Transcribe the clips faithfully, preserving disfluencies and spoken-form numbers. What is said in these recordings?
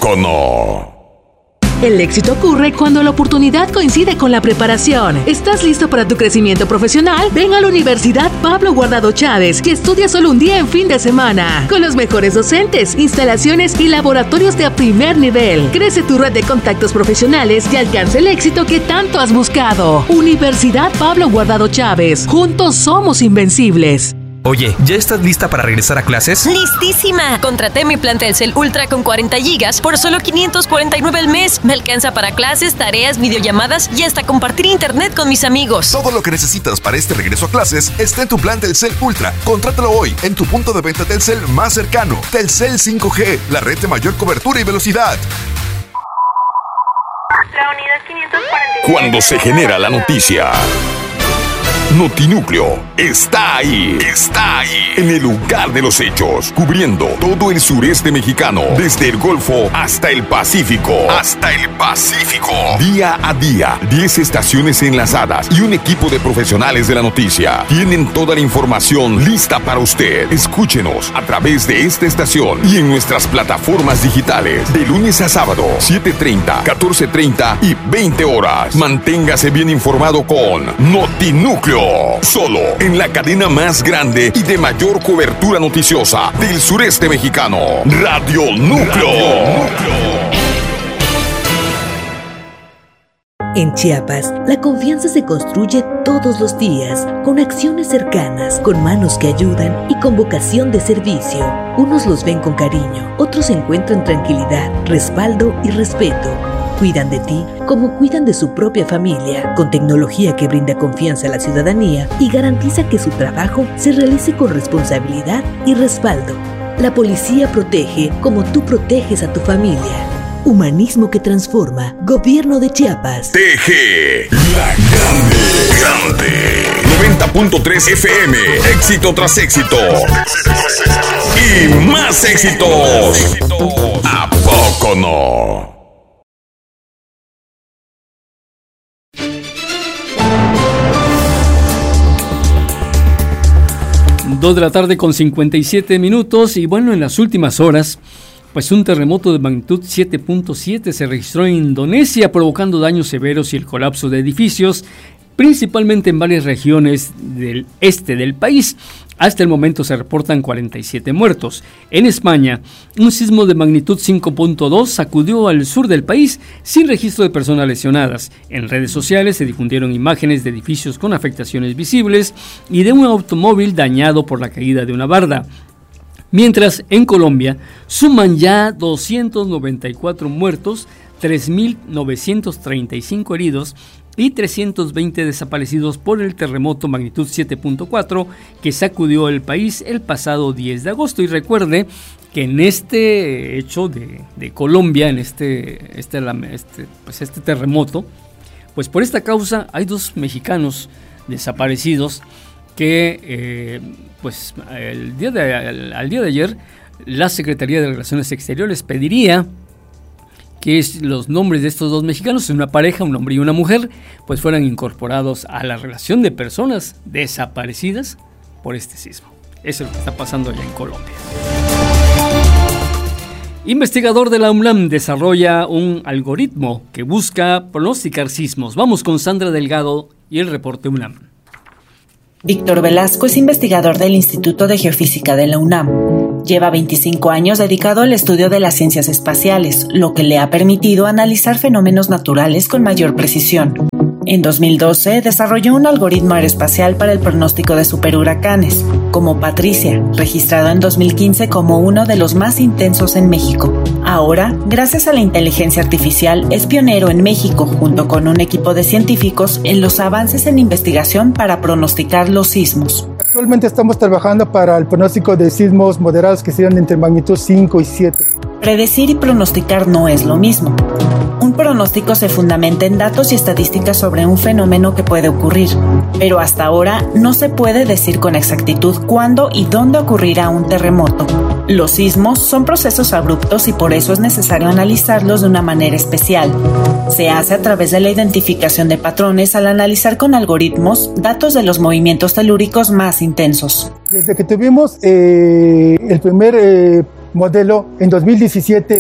poco no? El éxito ocurre cuando la oportunidad coincide con la preparación. ¿Estás listo para tu crecimiento profesional? Ven a la Universidad Pablo Guardado Chávez, que estudia solo un día en fin de semana. Con los mejores docentes, instalaciones y laboratorios de primer nivel. Crece tu red de contactos profesionales y alcanza el éxito que tanto has buscado. Universidad Pablo Guardado Chávez. Juntos somos invencibles. Oye, ¿ya estás lista para regresar a clases? ¡Listísima! Contraté mi plan Telcel Ultra con cuarenta gigas por solo quinientos cuarenta y nueve al mes. Me alcanza para clases, tareas, videollamadas y hasta compartir internet con mis amigos. Todo lo que necesitas para este regreso a clases está en tu plan Telcel Ultra. Contrátalo hoy en tu punto de venta Telcel más cercano. Telcel cinco G, la red de mayor cobertura y velocidad. La unidad quinientos cuarenta y siete. Cuando se genera la noticia, Notinúcleo está ahí, está ahí, en el lugar de los hechos, cubriendo todo el sureste mexicano, desde el Golfo hasta el Pacífico, hasta el Pacífico. Día a día, diez estaciones enlazadas y un equipo de profesionales de la noticia tienen toda la información lista para usted. Escúchenos a través de esta estación y en nuestras plataformas digitales, de lunes a sábado, siete treinta, catorce treinta y veinte horas. Manténgase bien informado con Notinúcleo. Solo en la cadena más grande y de mayor cobertura noticiosa del sureste mexicano, Radio Núcleo. Radio Núcleo. En Chiapas, la confianza se construye todos los días, con acciones cercanas, con manos que ayudan y con vocación de servicio. Unos los ven con cariño, otros encuentran tranquilidad, respaldo y respeto. Cuidan de ti como cuidan de su propia familia, con tecnología que brinda confianza a la ciudadanía y garantiza que su trabajo se realice con responsabilidad y respaldo. La policía protege como tú proteges a tu familia. Humanismo que transforma. Gobierno de Chiapas. T G, la grande, grande. noventa punto tres F M, éxito tras éxito. Y más éxitos. ¿A poco no? Dos de la tarde con cincuenta y siete minutos y bueno, en las últimas horas, pues un terremoto de magnitud siete punto siete se registró en Indonesia, provocando daños severos y el colapso de edificios, principalmente en varias regiones del este del país. Hasta el momento se reportan cuarenta y siete muertos. En España, un sismo de magnitud cinco punto dos sacudió al sur del país sin registro de personas lesionadas. En redes sociales se difundieron imágenes de edificios con afectaciones visibles y de un automóvil dañado por la caída de una barda. Mientras, en Colombia, suman ya doscientos noventa y cuatro muertos, tres mil novecientos treinta y cinco heridos y trescientos veinte desaparecidos por el terremoto magnitud siete punto cuatro que sacudió el país el pasado diez de agosto. Y recuerde que en este hecho de, de Colombia, en este, este, este, pues este terremoto, pues por esta causa hay dos mexicanos desaparecidos que eh, pues el día de, al, al día de ayer la Secretaría de Relaciones Exteriores pediría que es los nombres de estos dos mexicanos, una pareja, un hombre y una mujer, pues fueran incorporados a la relación de personas desaparecidas por este sismo. Eso es lo que está pasando allá en Colombia. Investigador de la UNAM desarrolla un algoritmo que busca pronosticar sismos. Vamos con Sandra Delgado y el reporte UNAM. Víctor Velasco es investigador del Instituto de Geofísica de la UNAM. Lleva veinticinco años dedicado al estudio de las ciencias espaciales, lo que le ha permitido analizar fenómenos naturales con mayor precisión. En dos mil doce desarrolló un algoritmo aeroespacial para el pronóstico de superhuracanes, como Patricia, registrado en dos mil quince como uno de los más intensos en México. Ahora, gracias a la inteligencia artificial, es pionero en México, junto con un equipo de científicos, en los avances en investigación para pronosticar los sismos. Actualmente estamos trabajando para el pronóstico de sismos moderados que serían entre magnitud cinco y siete. Predecir y pronosticar no es lo mismo. Un pronóstico se fundamenta en datos y estadísticas sobre un fenómeno que puede ocurrir, pero hasta ahora no se puede decir con exactitud cuándo y dónde ocurrirá un terremoto. Los sismos son procesos abruptos y por eso es necesario analizarlos de una manera especial. Se hace a través de la identificación de patrones al analizar con algoritmos datos de los movimientos telúricos más intensos. Desde que tuvimos eh, el primer eh, modelo en dos mil diecisiete,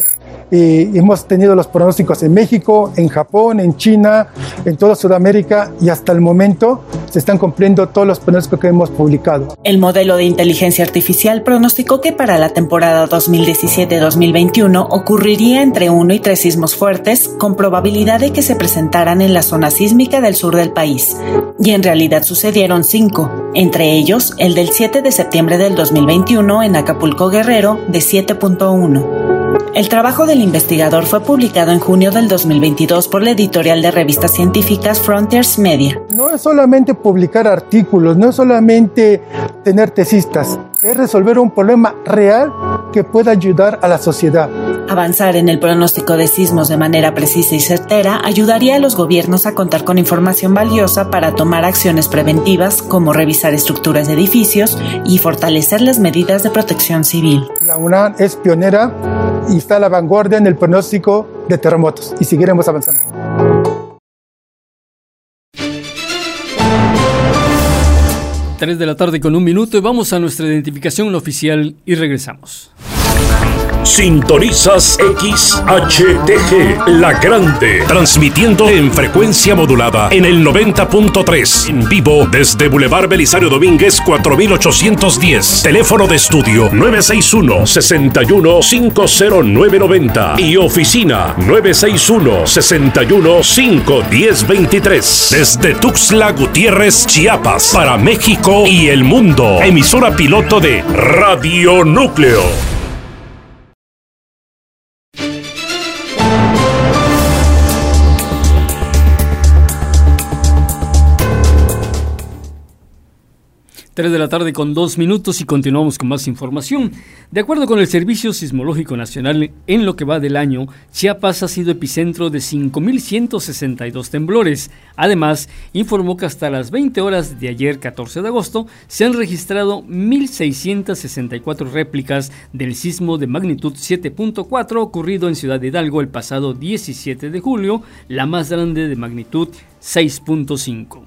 Eh, hemos tenido los pronósticos en México, en Japón, en China, en toda Sudamérica, y hasta el momento se están cumpliendo todos los pronósticos que hemos publicado. El modelo de inteligencia artificial pronosticó que para la temporada dos mil diecisiete dos mil veintiuno ocurriría entre uno y tres sismos fuertes, con probabilidad de que se presentaran en la zona sísmica del sur del país. Y en realidad sucedieron cinco, entre ellos el del siete de septiembre del dos mil veintiuno en Acapulco, Guerrero, de siete punto uno. El trabajo del investigador fue publicado en junio del dos mil veintidós por la editorial de revistas científicas Frontiers Media. No es solamente publicar artículos, no es solamente tener tesistas, es resolver un problema real que pueda ayudar a la sociedad. Avanzar en el pronóstico de sismos de manera precisa y certera ayudaría a los gobiernos a contar con información valiosa para tomar acciones preventivas, como revisar estructuras de edificios y fortalecer las medidas de protección civil. La UNAM es pionera y está a la vanguardia en el pronóstico de terremotos, y seguiremos avanzando. tres de la tarde con un minuto y vamos a nuestra identificación oficial y regresamos. Sintonizas X H T G, La Grande, transmitiendo en frecuencia modulada en el noventa punto tres, en vivo desde Boulevard Belisario Domínguez cuatro mil ochocientos diez, teléfono de estudio nueve seis uno, seis uno cinco cero nueve nueve cero y oficina nueve seis uno, seis uno cinco uno cero dos tres, desde Tuxtla Gutiérrez, Chiapas, para México y el mundo, emisora piloto de Radio Núcleo. tres de la tarde con dos minutos y continuamos con más información. De acuerdo con el Servicio Sismológico Nacional, en lo que va del año, Chiapas ha sido epicentro de cinco mil ciento sesenta y dos temblores. Además, informó que hasta las veinte horas de ayer, catorce de agosto, se han registrado mil seiscientas sesenta y cuatro réplicas del sismo de magnitud siete punto cuatro ocurrido en Ciudad Hidalgo el pasado diecisiete de julio, la más grande de magnitud seis punto cinco.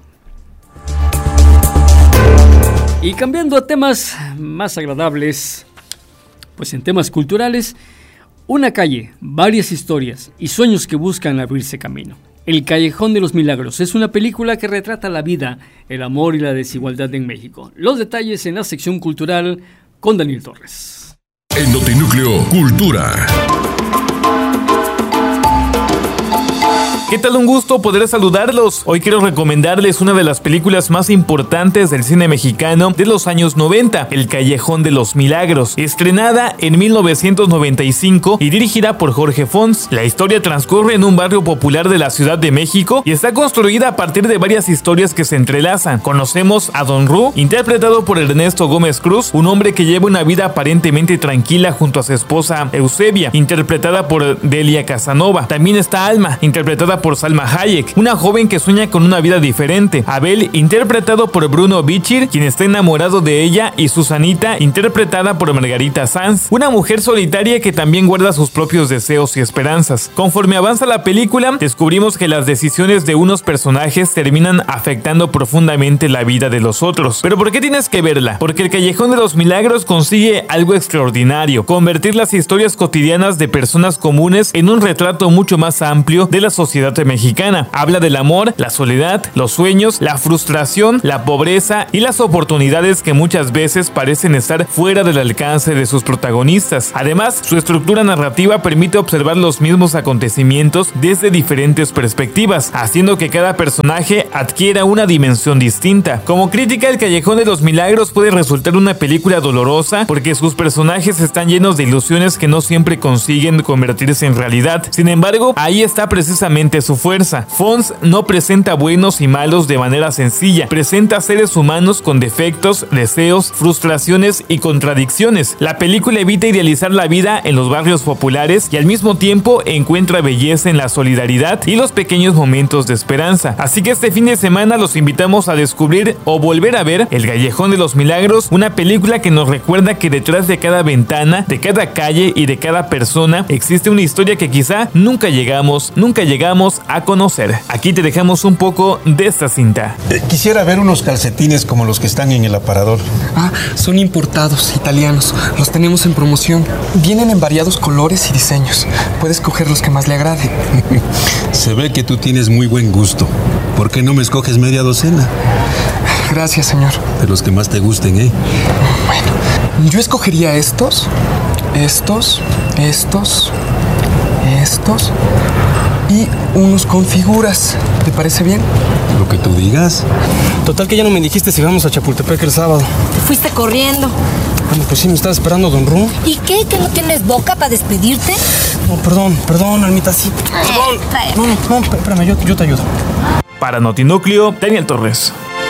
Y cambiando a temas más agradables, pues en temas culturales, una calle, varias historias y sueños que buscan abrirse camino. El Callejón de los Milagros es una película que retrata la vida, el amor y la desigualdad en México. Los detalles en la sección cultural con Daniel Torres. En Notinúcleo Cultura. ¿Qué tal? Un gusto poder saludarlos. Hoy quiero recomendarles una de las películas más importantes del cine mexicano de los años noventa, El Callejón de los Milagros, estrenada en mil novecientos noventa y cinco y dirigida por Jorge Fons. La historia transcurre en un barrio popular de la Ciudad de México y está construida a partir de varias historias que se entrelazan. Conocemos a Don Ru, interpretado por Ernesto Gómez Cruz, un hombre que lleva una vida aparentemente tranquila junto a su esposa Eusebia, interpretada por Delia Casanova. También está Alma, interpretada por Salma Hayek, una joven que sueña con una vida diferente. Abel, interpretado por Bruno Bichir, quien está enamorado de ella, y Susanita, interpretada por Margarita Sanz, una mujer solitaria que también guarda sus propios deseos y esperanzas. Conforme avanza la película, descubrimos que las decisiones de unos personajes terminan afectando profundamente la vida de los otros. ¿Pero por qué tienes que verla? Porque El Callejón de los Milagros consigue algo extraordinario: convertir las historias cotidianas de personas comunes en un retrato mucho más amplio de la sociedad mexicana. Habla del amor, la soledad, los sueños, la frustración, la pobreza y las oportunidades que muchas veces parecen estar fuera del alcance de sus protagonistas. Además, su estructura narrativa permite observar los mismos acontecimientos desde diferentes perspectivas, haciendo que cada personaje adquiera una dimensión distinta. Como crítica, El Callejón de los Milagros puede resultar una película dolorosa porque sus personajes están llenos de ilusiones que no siempre consiguen convertirse en realidad. Sin embargo, ahí está precisamente su fuerza. Fons no presenta buenos y malos de manera sencilla, presenta seres humanos con defectos, deseos, frustraciones y contradicciones. La película evita idealizar la vida en los barrios populares y al mismo tiempo encuentra belleza en la solidaridad y los pequeños momentos de esperanza. Así que este fin de semana los invitamos a descubrir o volver a ver El Callejón de los Milagros, una película que nos recuerda que detrás de cada ventana, de cada calle y de cada persona existe una historia que quizá nunca llegamos, nunca llegamos vamos a conocer. Aquí te dejamos un poco de esta cinta. Eh, quisiera ver unos calcetines como los que están en el aparador. Ah, son importados, italianos. Los tenemos en promoción. Vienen en variados colores y diseños. Puedes coger los que más le agrade. Se ve que tú tienes muy buen gusto. ¿Por qué no me escoges media docena? Gracias, señor. De los que más te gusten, ¿eh? Bueno, yo escogería estos, estos, estos, estos y unos con figuras. ¿Te parece bien? Lo que tú digas. Total que ya no me dijiste si vamos a Chapultepec el sábado. Te fuiste corriendo. Bueno, pues sí, me estaba esperando Don Ru. ¿Y qué? ¿Que no tienes boca para despedirte? No, perdón, perdón, Almita, sí. Perdón. No, no, no, espérame, yo, yo te ayudo. Para Notinúcleo, Daniel Torres.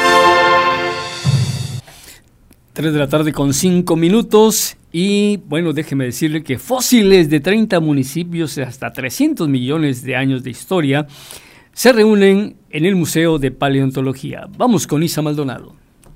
tres de la tarde con cinco minutos y bueno, déjeme decirle que fósiles de treinta municipios de hasta trescientos millones de años de historia se reúnen en el Museo de Paleontología. Vamos con Isa Maldonado.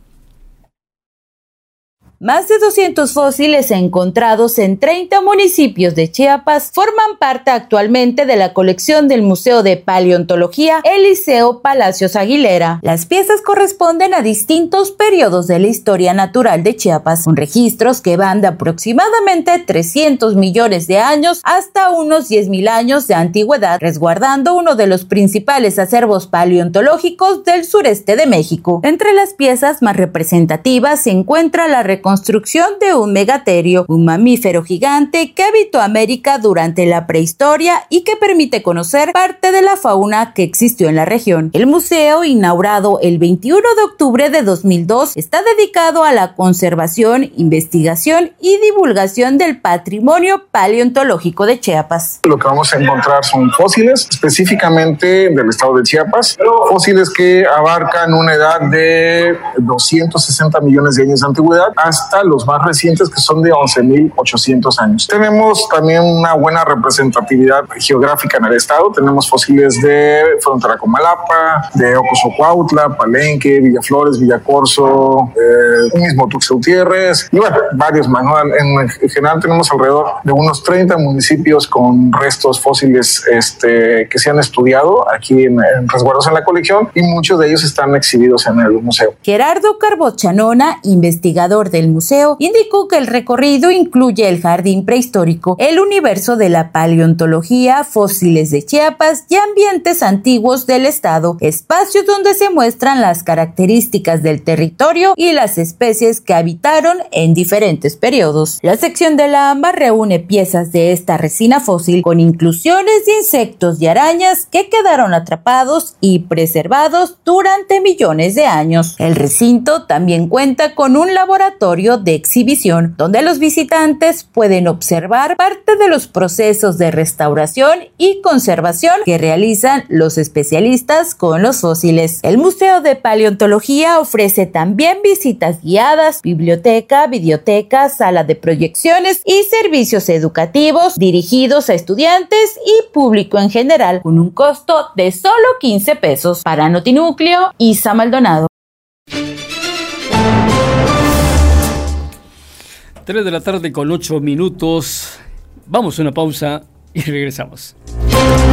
Más de doscientos fósiles encontrados en treinta municipios de Chiapas forman parte actualmente de la colección del Museo de Paleontología Eliseo Palacios Aguilera. Las piezas corresponden a distintos periodos de la historia natural de Chiapas, con registros que van de aproximadamente trescientos millones de años hasta unos diez mil años de antigüedad, resguardando uno de los principales acervos paleontológicos del sureste de México. Entre las piezas más representativas se encuentra la reconstrucción construcción de un megaterio, un mamífero gigante que habitó América durante la prehistoria y que permite conocer parte de la fauna que existió en la región. El museo, inaugurado el veintiuno de octubre de dos mil dos, está dedicado a la conservación, investigación y divulgación del patrimonio paleontológico de Chiapas. Lo que vamos a encontrar son fósiles, específicamente del estado de Chiapas, fósiles que abarcan una edad de doscientos sesenta millones de años de antigüedad, hasta los más recientes que son de once mil ochocientos años. Tenemos también una buena representatividad geográfica en el estado. Tenemos fósiles de frontera con Malapa, de Ocosocuautla, Palenque, Villaflores, Villacorso, eh, mismo Tuxtla Gutiérrez y bueno, varios más, ¿no? En, en general tenemos alrededor de unos treinta municipios con restos fósiles este, que se han estudiado aquí en, en resguardos en la colección y muchos de ellos están exhibidos en el museo. Gerardo Carbochanona, investigador del museo, indicó que el recorrido incluye el jardín prehistórico, el universo de la paleontología, fósiles de Chiapas y ambientes antiguos del estado, espacios donde se muestran las características del territorio y las especies que habitaron en diferentes periodos. La sección de la AMBA reúne piezas de esta resina fósil con inclusiones de insectos y arañas que quedaron atrapados y preservados durante millones de años. El recinto también cuenta con un laboratorio de exhibición donde los visitantes pueden observar parte de los procesos de restauración y conservación que realizan los especialistas con los fósiles. El Museo de Paleontología ofrece también visitas guiadas, biblioteca, videoteca, sala de proyecciones y servicios educativos dirigidos a estudiantes y público en general, con un costo de solo quince pesos. Para Notinúcleo, Isa Maldonado. tres de la tarde con ocho minutos. Vamos a una pausa y regresamos.